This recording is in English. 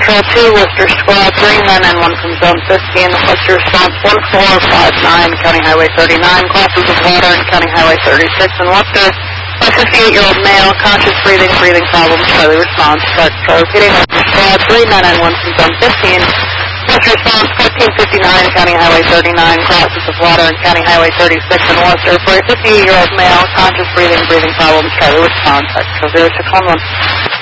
Patrol 2, Worcester Squad 3, 991 from Zone 15. What's your response? 1459, County Highway 39, glasses of water in County Highway 36 in Worcester. A 58-year-old male, conscious breathing problems, Charlie response. Start repeating, Worcester Squad 3, 991 from Zone 15. What's your response? 1459, County Highway 39, glasses of water in County Highway 36 in Worcester. For a 58-year-old male, conscious breathing problems, Charlie response. Start 0611.